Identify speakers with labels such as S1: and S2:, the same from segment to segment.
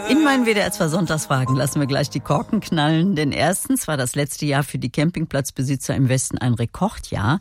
S1: In meinen WDR 2 Sonntagsfragen lassen wir gleich die Korken knallen, denn erstens war das letzte Jahr für die Campingplatzbesitzer im Westen ein Rekordjahr.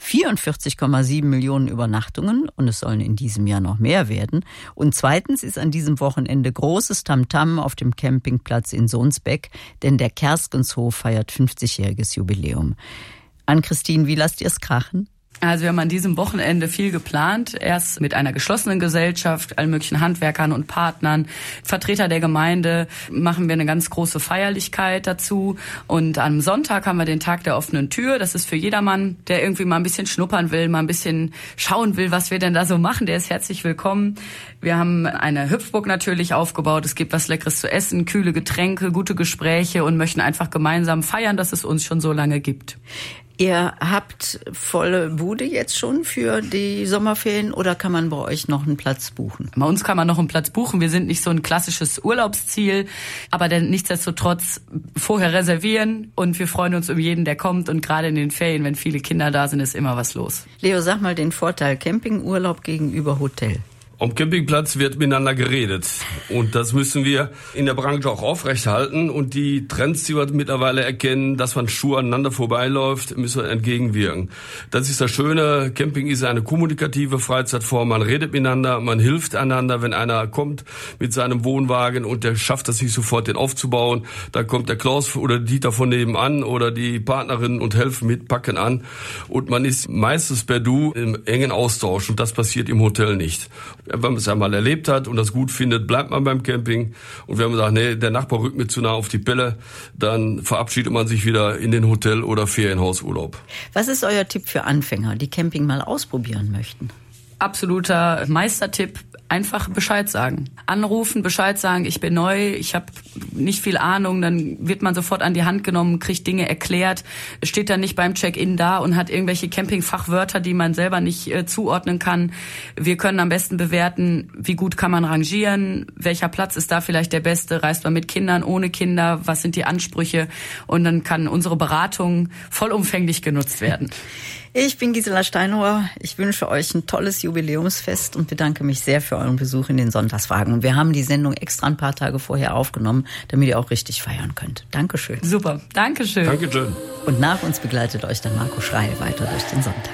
S1: 44,7 Millionen Übernachtungen und es sollen in diesem Jahr noch mehr werden. Und zweitens ist an diesem Wochenende großes Tamtam auf dem Campingplatz in Sohnsbeck, denn der Kerskenshof feiert 50-jähriges Jubiläum. Ann-Christine, wie lasst ihr es krachen?
S2: Also wir haben an diesem Wochenende viel geplant. Erst mit einer geschlossenen Gesellschaft, allen möglichen Handwerkern und Partnern, Vertreter der Gemeinde, machen wir eine ganz große Feierlichkeit dazu. Und am Sonntag haben wir den Tag der offenen Tür. Das ist für jedermann, der irgendwie mal ein bisschen schnuppern will, mal ein bisschen schauen will, was wir denn da so machen. Der ist herzlich willkommen. Wir haben eine Hüpfburg natürlich aufgebaut. Es gibt was Leckeres zu essen, kühle Getränke, gute Gespräche und möchten einfach gemeinsam feiern, dass es uns schon so lange gibt.
S1: Ihr habt volle Bude jetzt schon für die Sommerferien oder kann man bei euch noch einen Platz buchen?
S2: Bei uns kann man noch einen Platz buchen. Wir sind nicht so ein klassisches Urlaubsziel, aber dann nichtsdestotrotz vorher reservieren und wir freuen uns um jeden, der kommt. Und gerade in den Ferien, wenn viele Kinder da sind, ist immer was los.
S1: Leo, sag mal den Vorteil Campingurlaub gegenüber Hotel.
S3: Am Campingplatz wird miteinander geredet und das müssen wir in der Branche auch aufrechterhalten und die Trends, die wir mittlerweile erkennen, dass man Schuhe aneinander vorbeiläuft, müssen wir entgegenwirken. Das ist das Schöne, Camping ist eine kommunikative Freizeitform, man redet miteinander, man hilft einander, wenn einer kommt mit seinem Wohnwagen und der schafft es nicht sofort, den aufzubauen, dann kommt der Klaus oder Dieter von nebenan oder die Partnerin und helfen mit, packen an und man ist meistens per Du im engen Austausch und das passiert im Hotel nicht. Wenn man es einmal erlebt hat und das gut findet, bleibt man beim Camping. Und wenn man sagt, nee, der Nachbar rückt mir zu nah auf die Pelle, dann verabschiedet man sich wieder in den Hotel- oder Ferienhausurlaub.
S1: Was ist euer Tipp für Anfänger, die Camping mal ausprobieren möchten?
S2: Absoluter Meistertipp. Einfach Bescheid sagen. Anrufen, Bescheid sagen, ich bin neu, ich habe nicht viel Ahnung, dann wird man sofort an die Hand genommen, kriegt Dinge erklärt, steht dann nicht beim Check-in da und hat irgendwelche Campingfachwörter, die man selber nicht zuordnen kann. Wir können am besten bewerten, wie gut kann man rangieren, welcher Platz ist da vielleicht der beste, reist man mit Kindern, ohne Kinder, was sind die Ansprüche und dann kann unsere Beratung vollumfänglich genutzt werden.
S1: Ich bin Gisela Steinauer. Ich wünsche euch ein tolles Jubiläumsfest und bedanke mich sehr für euren Besuch in den Sonntagsfragen. Und wir haben die Sendung extra ein paar Tage vorher aufgenommen, damit ihr auch richtig feiern könnt. Dankeschön.
S2: Super, Dankeschön.
S3: Dankeschön.
S1: Und nach uns begleitet euch dann Marco Schreil weiter durch den Sonntag.